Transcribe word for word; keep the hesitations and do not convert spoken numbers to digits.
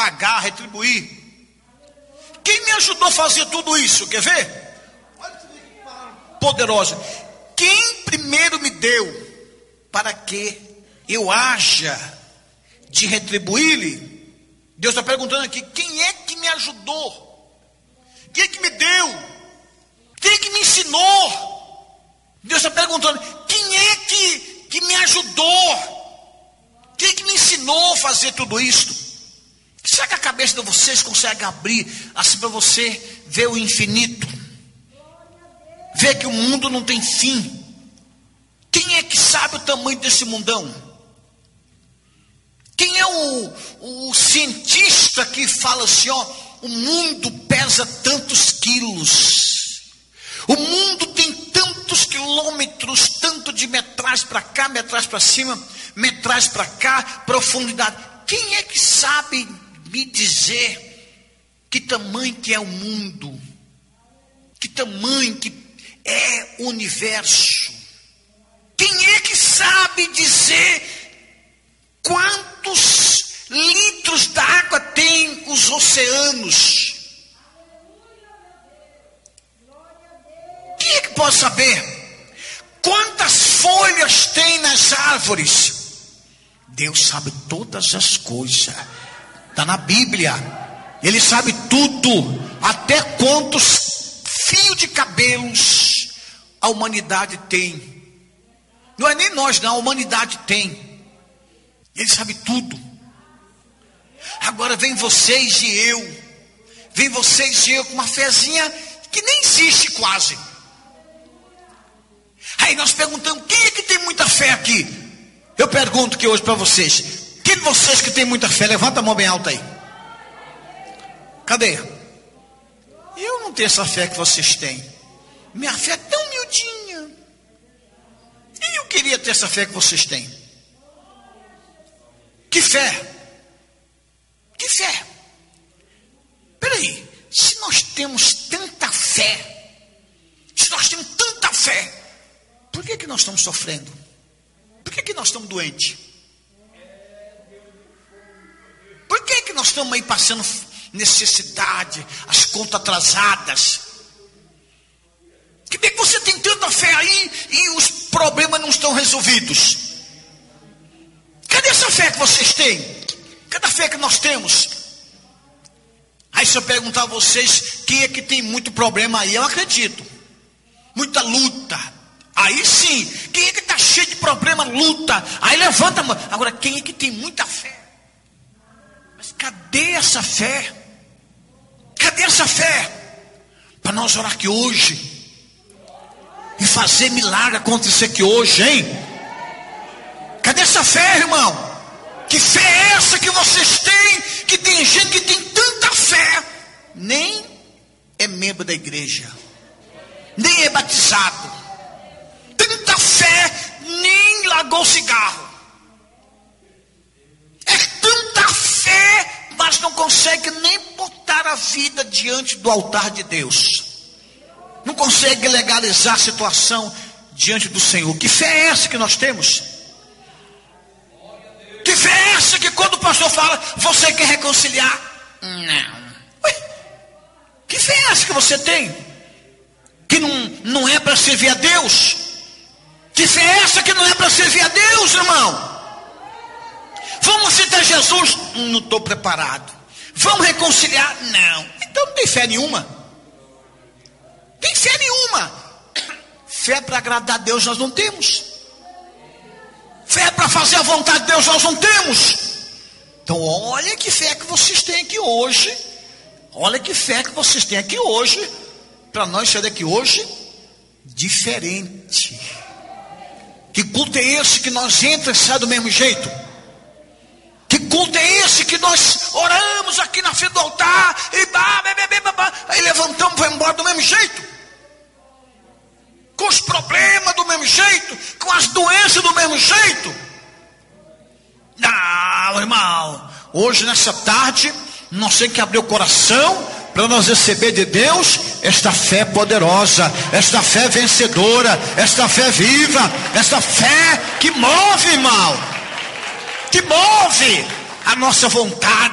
pagar, retribuir. Quem me ajudou a fazer tudo isso? Quer ver? Olha que poderosa. Quem primeiro me deu para que eu haja de retribuir-lhe? Deus está perguntando aqui: quem é que me ajudou? Quem é que me deu? Quem é que me ensinou? Deus está perguntando: quem é que, que me ajudou? Quem é que me ensinou a fazer tudo isso? Será que a cabeça de vocês consegue abrir assim para você ver o infinito? Ver que o mundo não tem fim? Quem é que sabe o tamanho desse mundão? Quem é o, o cientista que fala assim, ó, o mundo pesa tantos quilos, o mundo tem tantos quilômetros, tanto de metragem para cá, metragem para cima, metragem para cá, profundidade. Quem é que sabe me dizer que tamanho que é o mundo? Que tamanho que é o universo? Quem é que sabe dizer quantos litros d'água tem os oceanos? Quem é que pode saber quantas folhas tem nas árvores? Deus sabe todas as coisas. Está na Bíblia. Ele sabe tudo. Até quantos fios de cabelos a humanidade tem. Não é nem nós não, a humanidade tem. Ele sabe tudo. Agora vem vocês e eu. Vem vocês e eu com uma fezinha que nem existe quase. Aí nós perguntamos: quem é que tem muita fé aqui? Eu pergunto que hoje para vocês: quem de vocês que tem muita fé? Levanta a mão bem alta aí. Cadê? Eu não tenho essa fé que vocês têm. Minha fé é tão miudinha. E eu queria ter essa fé que vocês têm. Que fé? Que fé? Peraí, se nós temos tanta fé, se nós temos tanta fé, por que que nós estamos sofrendo? Por que que nós estamos doentes? Por que que nós estamos aí passando necessidade, as contas atrasadas? Que bem que você tem tanta fé aí e os problemas não estão resolvidos. Cadê essa fé que vocês têm? Cadê a fé que nós temos? Aí se eu perguntar a vocês quem é que tem muito problema aí, eu acredito. Muita luta. Aí sim. Quem é que está cheio de problema, luta? Aí levanta a mão. Agora, quem é que tem muita fé? Mas cadê essa fé? Cadê essa fé? Para nós orar aqui hoje e fazer milagre acontecer aqui hoje, hein? Cadê essa fé, irmão? Que fé é essa que vocês têm? Que tem gente que tem tanta fé, nem é membro da igreja, nem é batizado. Tanta fé, nem largou o cigarro. É tanta fé, mas não consegue nem botar a vida diante do altar de Deus. Não consegue legalizar a situação diante do Senhor. Que fé é essa que nós temos? Que fé é essa que quando o pastor fala, você quer reconciliar? Não. Ué, que fé é essa que você tem? Que não, não é para servir a Deus? Que fé é essa que não é para servir a Deus, irmão? Vamos aceitar Jesus? Não estou preparado. Vamos reconciliar? Não. Então não tem fé nenhuma. Tem fé nenhuma. Fé para agradar a Deus nós não temos. Fé para fazer a vontade de Deus nós não temos. Então olha que fé que vocês têm aqui hoje. Olha que fé que vocês têm aqui hoje. Para nós sair daqui hoje diferente. Que culto é esse que nós entramos e sai do mesmo jeito? Que culto é esse que nós oramos aqui na frente do altar e bah, bah, bah, bah, bah, aí levantamos e vamos embora do mesmo jeito? Com os problemas do mesmo jeito? Com as doenças do mesmo jeito? Não, irmão. Hoje nessa tarde nós temos que abrir o coração para nós receber de Deus esta fé poderosa, esta fé vencedora, esta fé viva, esta fé que move, irmão, que move a nossa vontade.